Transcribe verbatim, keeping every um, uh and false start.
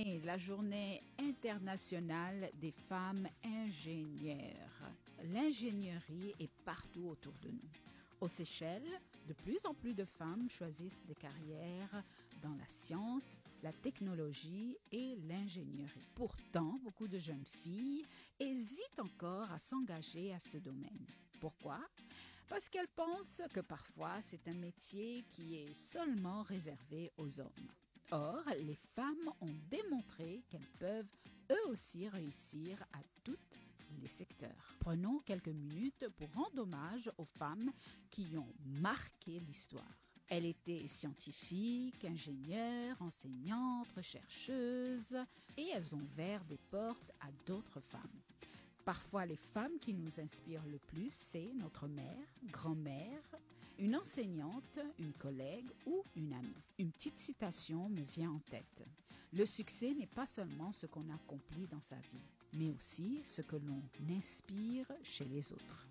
est la journée internationale des femmes ingénieures. L'ingénierie est partout autour de nous. Aux Seychelles, de plus en plus de femmes choisissent des carrières dans la science, la technologie et l'ingénierie. Pourtant, beaucoup de jeunes filles hésitent encore à s'engager à ce domaine. Pourquoi ? Parce qu'elles pensent que parfois c'est un métier qui est seulement réservé aux hommes. Or, les femmes ont démontré qu'elles peuvent eux aussi réussir à tous les secteurs. Prenons quelques minutes pour rendre hommage aux femmes qui ont marqué l'histoire. Elles étaient scientifiques, ingénieures, enseignantes, chercheuses et elles ont ouvert des portes à d'autres femmes. Parfois, les femmes qui nous inspirent le plus, c'est notre mère, grand-mère, une enseignante, une collègue ou une amie. Une petite citation me vient en tête. Le succès n'est pas seulement ce qu'on accomplit dans sa vie, mais aussi ce que l'on inspire chez les autres.